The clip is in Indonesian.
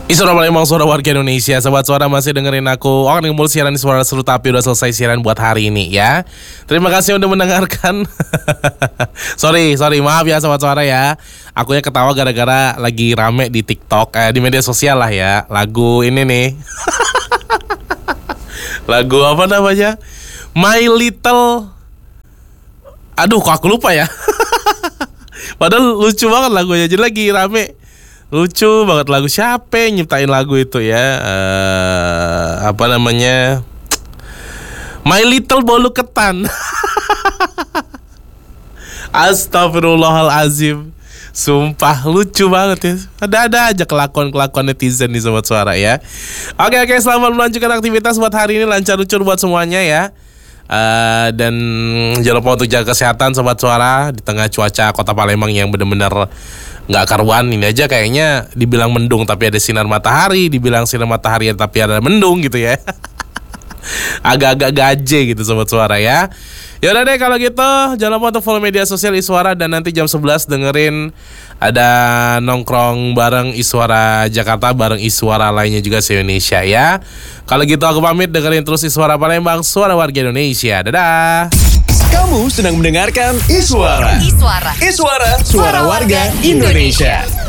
Suara Palembang, suara warga Indonesia. Sobat Suara masih dengerin aku. Orang yang mau siaran suara seru tapi udah selesai siaran buat hari ini ya. Terima kasih udah mendengarkan. Sorry, maaf ya Sobat Suara ya. Akunya ketawa gara-gara lagi rame di TikTok, di media sosial lah ya. Lagu ini nih. Lagu apa namanya? My Little. Aduh, kok aku lupa ya. Padahal lucu banget lagunya. Jadi lagi rame. Lucu banget lagu, siapa yang nyiptain lagu itu ya, apa namanya, My Little Bolu Ketan. Astagfirullahalazim. Sumpah lucu banget ya. Ada aja kelakuan netizen di Sobat Suara ya. Oke, selamat melanjutkan aktivitas buat hari ini. Lancar lucur buat semuanya ya. Dan jangan lupa untuk jaga kesehatan Sobat Suara di tengah cuaca kota Palembang yang benar-benar nggak karuan. Ini aja kayaknya dibilang mendung tapi ada sinar matahari, dibilang sinar matahari tapi ada mendung gitu ya. Agak-agak gaje gitu Sobat Suara ya. Yaudah deh kalau gitu, jangan lupa untuk follow media sosial Iswara. Dan nanti jam 11 dengerin ada nongkrong bareng Iswara Jakarta, bareng Iswara lainnya juga se-Indonesia ya. Kalau gitu aku pamit, dengerin terus Iswara Palembang, suara warga Indonesia. Dadah. Kamu sedang mendengarkan Iswara. Suara warga Indonesia.